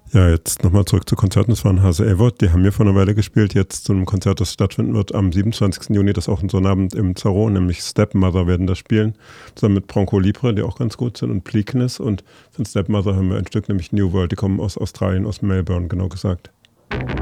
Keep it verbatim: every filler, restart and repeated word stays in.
Ja, jetzt nochmal zurück zu Konzerten. Das waren Hase Evoth, die haben wir vor einer Weile gespielt. Jetzt zu einem Konzert, das stattfinden wird am siebenundzwanzigsten Juni. Das ist auch so ein Abend im Zaro, nämlich Stepmother werden da spielen. Zusammen mit Bronco Libre, die auch ganz gut sind, und Bleakness. Und von Stepmother haben wir ein Stück, nämlich New World. Die kommen aus Australien, aus Melbourne, genau gesagt.